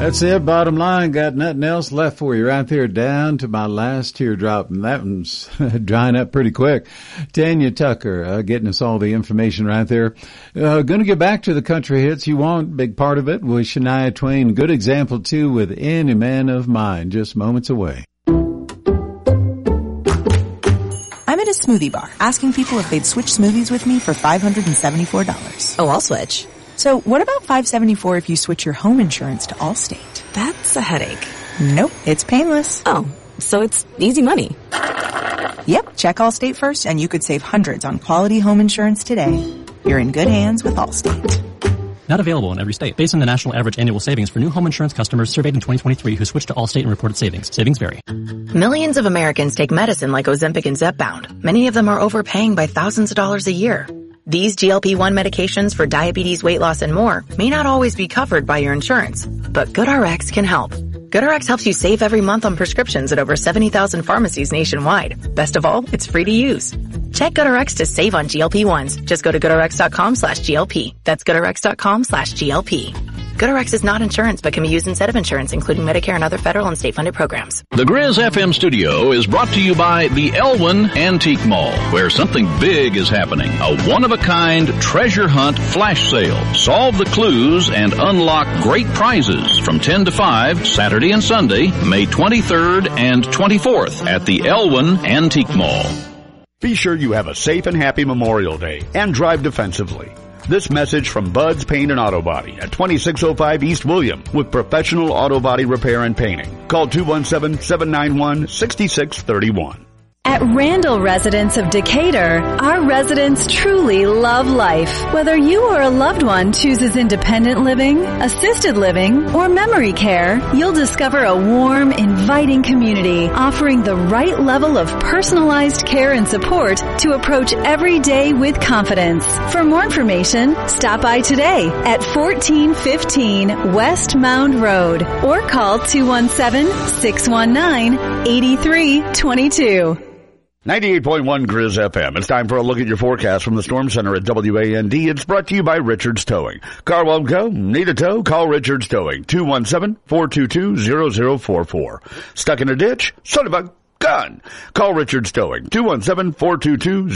That's it. Bottom line, got nothing else left for you right there, down to my last teardrop, and that one's drying up pretty quick. Tanya Tucker, getting us all the information right there. Gonna get back to the country hits you want. Big part of it with Shania Twain. Good example too with Any Man of Mine, just moments away. I'm at a smoothie bar asking people if they'd switch smoothies with me for $574. Oh, I'll switch. So what about $574 if you switch your home insurance to Allstate? That's a headache. Nope, it's painless. Oh, so it's easy money. Yep, check Allstate first and you could save hundreds on quality home insurance today. You're in good hands with Allstate. Not available in every state. Based on the national average annual savings for new home insurance customers surveyed in 2023 who switched to Allstate and reported savings. Savings vary. Millions of Americans take medicine like Ozempic and Zepbound. Many of them are overpaying by thousands of dollars a year. These GLP-1 medications for diabetes, weight loss, and more may not always be covered by your insurance, but GoodRx can help. GoodRx helps you save every month on prescriptions at over 70,000 pharmacies nationwide. Best of all, it's free to use. Check GoodRx to save on GLP-1s. Just go to GoodRx.com/GLP. That's GoodRx.com/GLP. GoodRx is not insurance but can be used instead of insurance, including Medicare and other federal and state-funded programs. The Grizz FM studio is brought to you by the Elwyn Antique Mall, where something big is happening. A one-of-a-kind treasure hunt flash sale. Solve the clues and unlock great prizes from 10 to 5, Saturday and Sunday, May 23rd and 24th at the Elwyn Antique Mall. Be sure you have a safe and happy Memorial Day and drive defensively. This message from Bud's Paint and Auto Body at 2605 East William with professional auto body repair and painting. Call 217-791-6631. At Randall Residence of Decatur, our residents truly love life. Whether you or a loved one chooses independent living, assisted living, or memory care, you'll discover a warm, inviting community offering the right level of personalized care and support to approach every day with confidence. For more information, stop by today at 1415 West Mound Road or call 217-619-8322. 98.1 Grizz FM. It's time for a look at your forecast from the Storm Center at WAND. It's brought to you by Richards Towing. Car won't go? Need a tow? Call Richards Towing. 217-422-0044. Stuck in a ditch? Son of a gun! Call Richards Towing. 217-422-0044.